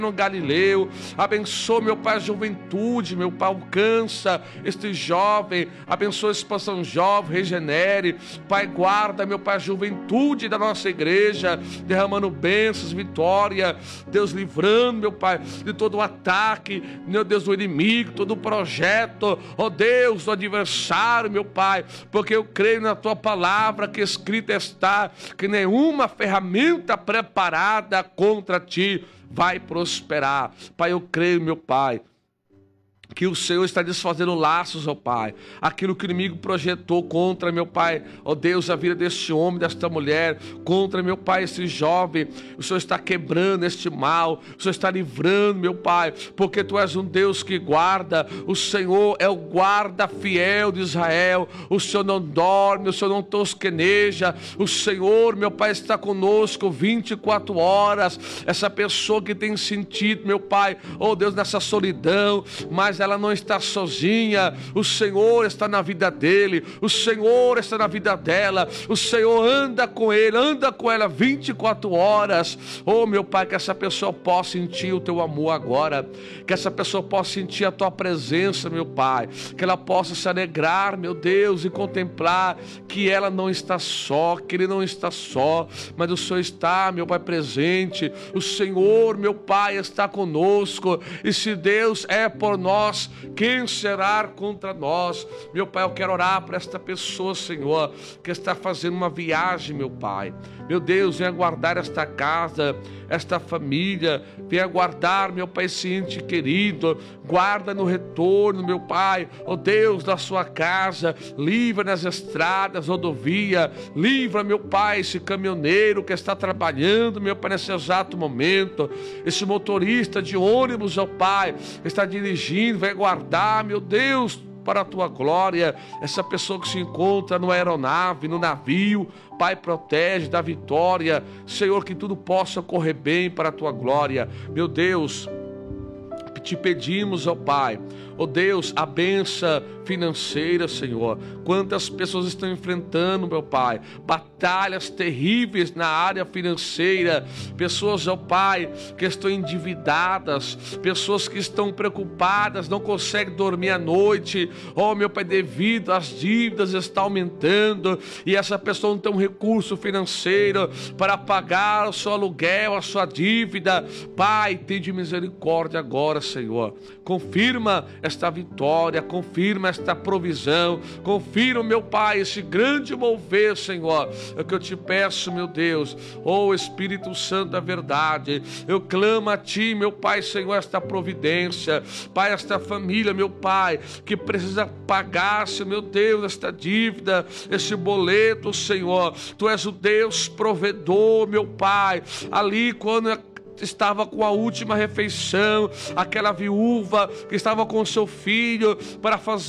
no Galileu, abençoa, meu Pai, a juventude, meu Pai, alcança este jovem, abençoa a expansão jovem, regenere, Pai, guarda, meu Pai, a juventude da nossa igreja, derramando bênçãos, vitória, Deus, livrando, meu Pai, de todo o ataque, meu Deus, do inimigo, todo o projeto, ó Deus, do adversário, meu Pai, porque eu creio na Tua palavra, que escrita está, que nenhuma ferramenta preparada contra Ti vai prosperar. Pai, eu creio, meu Pai, que o Senhor está desfazendo laços, ó Pai, aquilo que o inimigo projetou contra, meu Pai, ó Deus, a vida deste homem, desta mulher, contra, meu Pai, esse jovem. O Senhor está quebrando este mal, o Senhor está livrando, meu Pai, porque Tu és um Deus que guarda. O Senhor é o guarda fiel de Israel. O Senhor não dorme, o Senhor não tosqueneja. O Senhor, meu Pai, está conosco 24 horas. Essa pessoa que tem sentido, meu Pai, ó Deus, nessa solidão, mas ela não está sozinha. O Senhor está na vida dele, o Senhor está na vida dela, o Senhor anda com ele, anda com ela 24 horas. Oh, meu Pai, que essa pessoa possa sentir o Teu amor agora, que essa pessoa possa sentir a Tua presença, meu Pai, que ela possa se alegrar, meu Deus, e contemplar que ela não está só, que ele não está só, mas o Senhor está, meu Pai, presente. O Senhor, meu Pai, está conosco, e se Deus é por nós, quem será contra nós? Meu Pai, eu quero orar para esta pessoa, Senhor, que está fazendo uma viagem, meu Pai. Meu Deus, venha guardar esta casa, esta família, venha guardar, meu Pai, esse ente querido, guarda no retorno, meu Pai, ó Deus, da sua casa, livra nas estradas, rodovia, livra, meu Pai, esse caminhoneiro que está trabalhando, meu Pai, nesse exato momento, esse motorista de ônibus, ó Pai, que está dirigindo, vai guardar, meu Deus, para a Tua glória, essa pessoa que se encontra no aeronave, no navio, Pai, protege, dá vitória, Senhor, que tudo possa correr bem para a Tua glória. Meu Deus, Te pedimos, ó Pai, ó Deus, a bênção financeira, Senhor. Quantas pessoas estão enfrentando, meu Pai, batalhas terríveis na área financeira, pessoas, ó Pai, que estão endividadas, pessoas que estão preocupadas, não conseguem dormir à noite, ó meu Pai, devido às dívidas está aumentando, e essa pessoa não tem um recurso financeiro para pagar o seu aluguel, a sua dívida. Pai, tem de misericórdia agora, Senhor, confirma esta vitória, confirma esta provisão, confirma, meu Pai, esse grande mover, Senhor. É o que eu te peço, meu Deus, oh Espírito Santo da verdade, eu clamo a Ti, meu Pai, Senhor, esta providência, Pai, esta família, meu Pai, que precisa pagar, meu Deus, esta dívida, esse boleto, Senhor. Tu és o Deus provedor, meu Pai, ali quando estava com a última refeição, aquela viúva que estava com seu filho para fazer